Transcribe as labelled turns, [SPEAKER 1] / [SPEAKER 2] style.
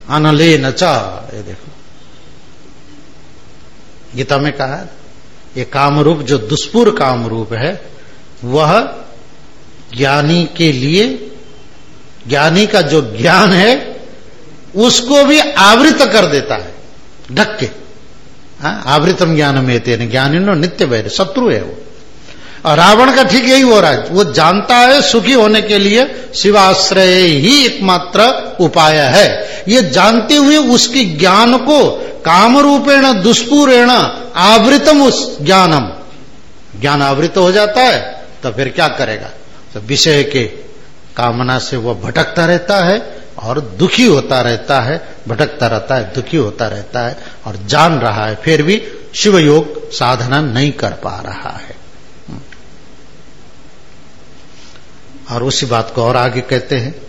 [SPEAKER 1] अनले नचा, ये देखो गीता में कहा है, ये कामरूप जो दुष्पूर कामरूप है वह ज्ञानी के लिए, ज्ञानी का जो ज्ञान है उसको भी आवृत कर देता है, ढक के। आवृतम ज्ञान में तेन ज्ञानिनो नित्य वैर, शत्रु है वो। और रावण का ठीक यही हो रहा है, वो जानता है सुखी होने के लिए शिवाश्रय ही एकमात्र उपाय है। ये जानते हुए उसके ज्ञान को कामरूपेण दुष्पूरेण आवृतम, उस ज्ञानम, ज्ञान आवृत हो जाता है तो फिर क्या करेगा, तो विषय के कामना से वह भटकता रहता है और दुखी होता रहता है, भटकता रहता है, दुखी होता रहता है और जान रहा है फिर भी शिव योग साधना नहीं कर पा रहा है। और उसी बात को और आगे कहते हैं,